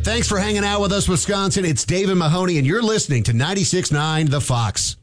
Thanks for hanging out with us, Wisconsin. It's Dave and Mahoney, and you're listening to 96.9 The Fox.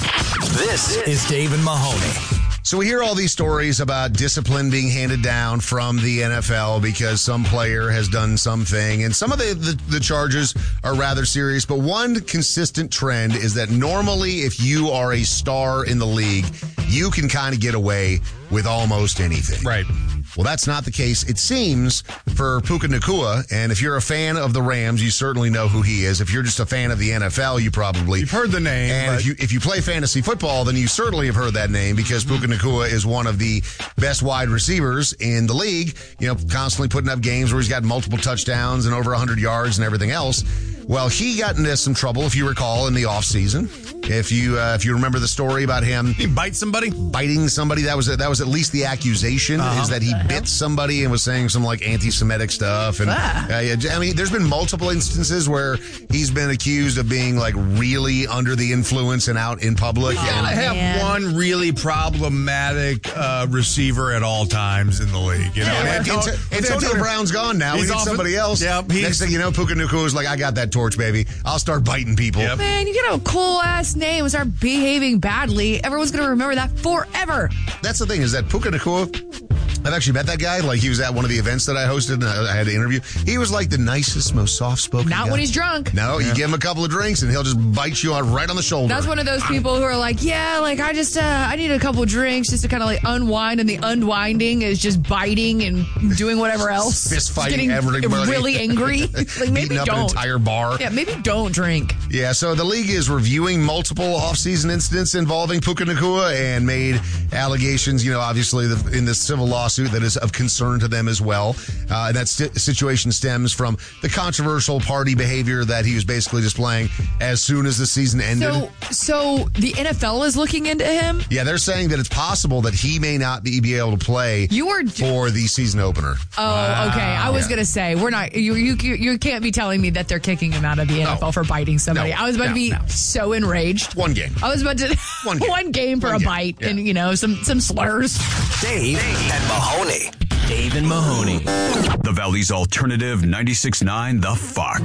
This is Dave and Mahoney. So we hear all these stories about discipline being handed down from the NFL because some player has done something, and some of the charges are rather serious. But one consistent trend is that normally if you are a star in the league, you can kind of get away with almost anything. Right. Well, that's not the case, it seems, for Puka Nacua. And if you're a fan of the Rams, you certainly know who he is. If you're just a fan of the NFL, you've heard the name. And if you play fantasy football, then you certainly have heard that name because Puka Nacua is one of the best wide receivers in the league. You know, constantly putting up games where he's got multiple touchdowns and over 100 yards and everything else. Well, he got into some trouble, if you recall, in the offseason. If you remember the story about him, he biting somebody, that was at least the accusation is that he bit somebody and was saying some like anti-Semitic stuff. And I mean, there's been multiple instances where he's been accused of being like really under the influence and out in public. I have one really problematic receiver at all times in the league. You know, Antonio Brown's gone now. We need somebody else. Yep, next thing you know, Puka Nacua is like, I got that torch, baby. I'll start biting people. Yep. Man, you get a cool ass name and start behaving badly. Everyone's going to remember that forever. That's the thing, is that Puka Nacua, I've actually met that guy. Like, he was at one of the events that I hosted, and I had to interview. He was like the nicest, most soft-spoken guy. Not when he's drunk. No, you give him a couple of drinks, and he'll just bite you right on the shoulder. That's one of those people who are like, yeah, like, I just, I need a couple of drinks just to kind of, like, unwind, and the unwinding is just biting and doing whatever else. Fist fighting everybody. Really angry. Like, maybe don't. An entire bar. Yeah, maybe don't drink. Yeah, so the league is reviewing multiple off-season incidents involving Puka Nacua and made allegations, you know, obviously in this civil lawsuit that is of concern to them as well. And that situation stems from the controversial party behavior that he was basically displaying as soon as the season ended. So the NFL is looking into him? Yeah, they're saying that it's possible that he may not be able to play for the season opener. Oh, okay. I was going to say, we're not. You can't be telling me that they're kicking him out of the NFL for biting somebody. I was about to be so enraged. One game. I was about to one game for a bite and, you know, some slurs. Dave and Mahoney. Dave and Mahoney. The Valley's Alternative 96.9 The Fox.